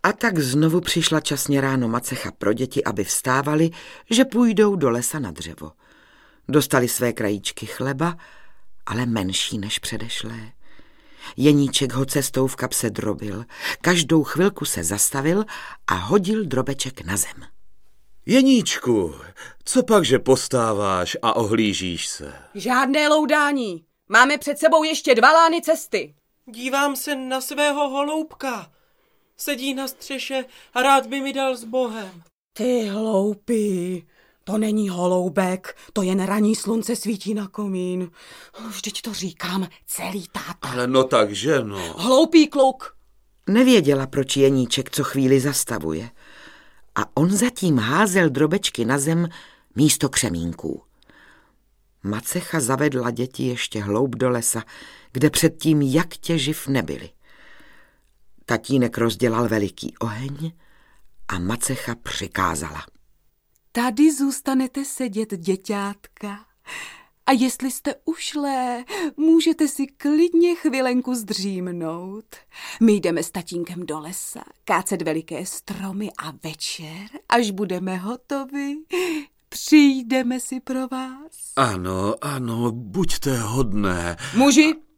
A tak znovu přišla časně ráno macecha pro děti, aby vstávali, že půjdou do lesa na dřevo. Dostali své krajíčky chleba, ale menší než předešlé. Jeníček ho cestou v kapse drobil, každou chvilku se zastavil a hodil drobeček na zem. Jeníčku, co pak, že postáváš a ohlížíš se? Žádné loudání. Máme před sebou ještě 2 lány cesty. Dívám se na svého holoubka. Sedí na střeše a rád by mi dal s Bohem. Ty hloupý, to není holoubek, to jen raní slunce svítí na komín. Vždyť to říkám celý táta. Ale no takže no. Hloupý kluk. Nevěděla, proč Jeníček co chvíli zastavuje. A on zatím házel drobečky na zem místo křemínků. Macecha zavedla děti ještě hloub do lesa, kde předtím jak těživ nebyli. Tatínek rozdělal veliký oheň a macecha přikázala. Tady zůstanete sedět, děťátka. A jestli jste ušlé, můžete si klidně chvilenku zdřímnout. My jdeme s tatínkem do lesa, kácet veliké stromy a večer, až budeme hotovi, přijdeme si pro vás. Ano, buďte hodné. Muži,